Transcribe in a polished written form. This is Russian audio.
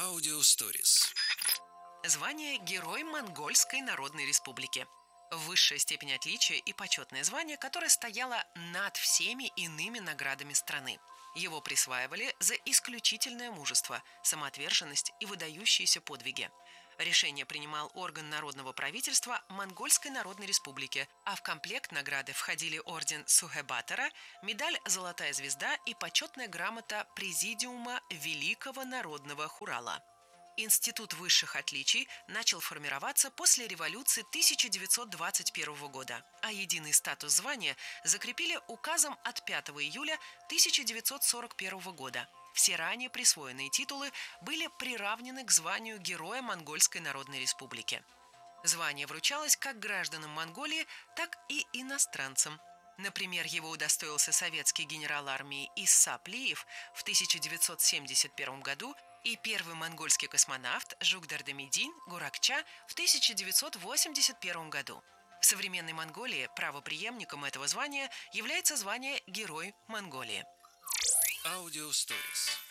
Аудиосторис. Звание Герой Монгольской Народной Республики. Высшая степень отличия и почетное звание, которое стояло над всеми иными наградами страны. Его присваивали за исключительное мужество, самоотверженность и выдающиеся подвиги. Решение принимал орган народного правительства Монгольской Народной Республики, а в комплект награды входили орден Сухебатора, медаль «Золотая звезда» и почетная грамота Президиума Великого Народного Хурала. Институт высших отличий начал формироваться после революции 1921 года, а единый статус звания закрепили указом от 5 июля 1941 года. Все ранее присвоенные титулы были приравнены к званию Героя Монгольской Народной Республики. Звание вручалось как гражданам Монголии, так и иностранцам. Например, его удостоился советский генерал армии Исса Плиев в 1971 году и первый монгольский космонавт Жугдардамедин Гуракча в 1981 году. В современной Монголии правопреемником этого звания является звание Герой Монголии. Аудиосторис.